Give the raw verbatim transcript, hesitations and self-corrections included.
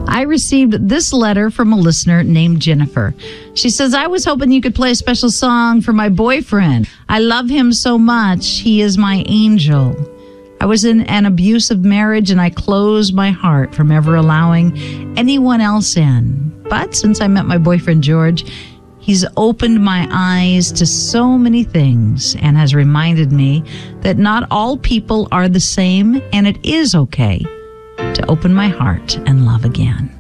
I received this letter from a listener named Jennifer. She says, I was hoping you could play a special song for my boyfriend. I love him so much. He is my angel. I was in an abusive marriage and I closed my heart from ever allowing anyone else in. But since I met my boyfriend, George, he's opened my eyes to so many things and has reminded me that not all people are the same and it is okay to open my heart and love again.